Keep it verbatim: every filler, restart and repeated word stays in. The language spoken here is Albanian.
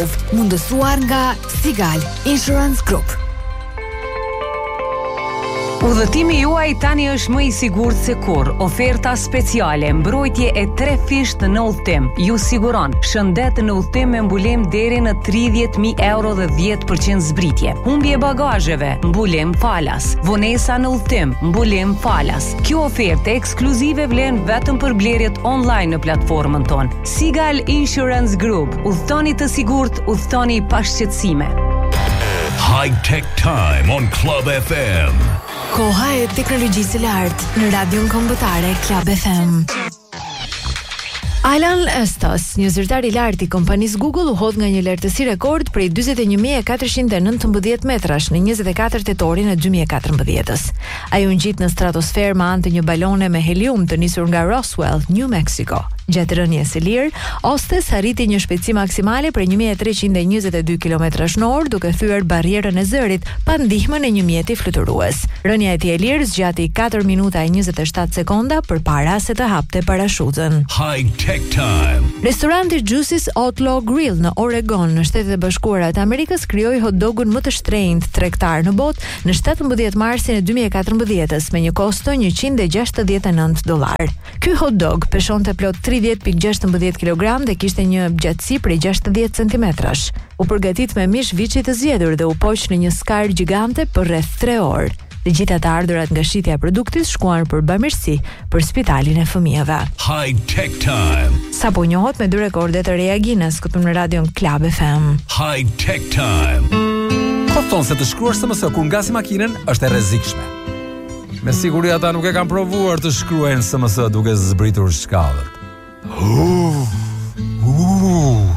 Mundësuar nga Sigal Insurance Group. Udhëtimi juaj tani është më i sigurt se kur. Oferta speciale, mbrojtje e tre fisht në udhëtim, ju siguron shëndet në udhëtim me mbulem deri në tridhjetë mijë euro dhe dhjetë përqind zbritje. Humbje bagazheve, mbulem falas. Vonesa në udhëtim, mbulem falas. Kjo ofertë ekskluzive vlen vetëm për blerjet online në platformën tonë. Sigal Insurance Group. Udhëtoni të sigurt, udhëtoni pa shqetësime. High Tech Time on Club F M. Koha e teknologjisë së lartë në radion kombëtare Club F M. Alan Estos, një zyrtar i lartë i kompanisë Google, u hodh nga një lartësi rekord prej dyzet e një mijë e katërqind e nëntëmbëdhjetë metrash në njëzet e katër tetorin e dy mijë e katërmbëdhjetës. Ai u ngjit në stratosferë me anë të një balone me helium të nisur nga Roswell, New Mexico. Gjatë rënies së lirë, Ostes arriti një shpejtësi maksimale për një mijë e treqind e njëzet e dy kilometrash në orë duke thyer barrierën e zërit pa ndihmën e një mjeti fluturues. Rënia e tij e lirë zgjati katër minuta e njëzet e shtatë sekonda përpara se të hapte parashutën. High Tech Time. Restoranti Juicy's Outlaw Grill në Oregon, në Shtetet e Bashkuara të Amerikës, krijoi hot dogun më të shtrenjtë tregtar në botë në shtatëmbëdhjetë marsin e dy mijë e katërmbëdhjetës me një kosto njëqind e gjashtëdhjetë e nëntë dollar. Ky hot dog peshonte plot tridhjetë pikë gjashtëmbëdhjetë kilogram dhe kishte një gjatësi prej gjashtëdhjetë centimetrash. U përgatit me mish viçi të zgjedhur dhe u poq në një skarë gjigante për rreth tre orë. Të gjitha të ardhurat nga shitja e produktit shkuan për bamirësi për spitalin e fëmijëve. High Tech Time. Sapo njohot me dy rekorde të reja Guinness këtu në radion Club F M. High Tech Time. Ko thonë se të shkruash S M S kur ngasi makinën është e rrezikshme. Me siguri ata nuk e kanë provuar të shkruajnë S M S duke zbritur shkallët. Uh, uh.